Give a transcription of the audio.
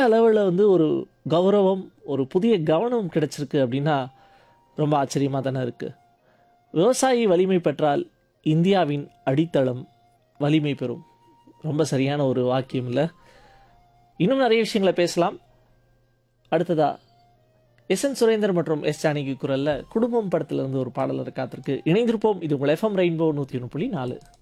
அளவில் வந்து ஒரு கௌரவம், ஒரு புதிய கவனம் கிடைச்சிருக்கு அப்படின்னா ரொம்ப ஆச்சரியமாக தானே இருக்குது. விவசாயி வலிமை பெற்றால் இந்தியாவின் அடித்தளம் வலிமை பெறும். ரொம்ப சரியான ஒரு வாக்கியம் இல்லை? இன்னும் நிறைய விஷயங்களை பேசலாம். அடுத்ததா எஸ்.என். சுரேந்தர் மற்றும் எஸ். ஜானகி குரலில் குடும்பம் படத்துல இருந்து ஒரு பாடல் காத்திருக்கு. இணைந்திருப்போம். இது உங்கள் எஃப்எம் ரெயின்போ 101.4.